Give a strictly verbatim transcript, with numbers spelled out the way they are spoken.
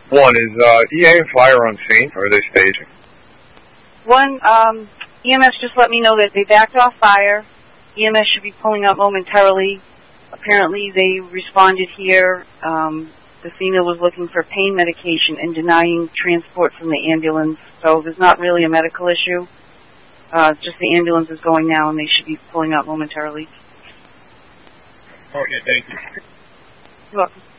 One, is uh, E A and fire on scene, or are they staging? One, um, E M S just let me know that they backed off fire. E M S should be pulling up momentarily. Apparently they responded here. Um, the female was looking for pain medication and denying transport from the ambulance. So there's not really a medical issue. Uh, just the ambulance is going now and they should be pulling up momentarily. Okay, thank you. You're welcome.